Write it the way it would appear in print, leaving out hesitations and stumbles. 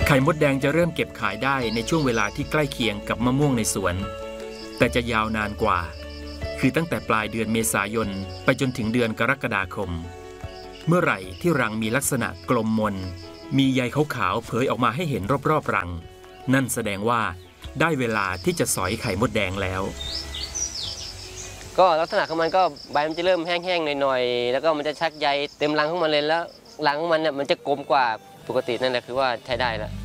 ไข่มดแดงจะเริ่มเก็บขายได้ในช่วงเวลาที่ใกล้เคียงกับมะม่วงในสวนแต่จะยาวนานกว่าคือตั้งแต่ปลายเดือนเมษายนไปจนถึงเดือนกรกฎาคมเมื่อไหร่ที่รังมีลักษณะกลมมนมีใยขาวๆเผยออกมาให้เห็นรอบๆรังนั่นแสดงว่าได้เวลาที่จะสอยไข่มดแดงแล้วก็ลักษณะของมันก็ใบมันจะเริ่มแห้งๆหน่อยๆแล้วก็มันจะชักใยเต็มรังของมันเลยแล้วรังของมันเนี่ยมันจะกลมกว่าปกตินั่นแหละคือว่าใช้ได้แล้ว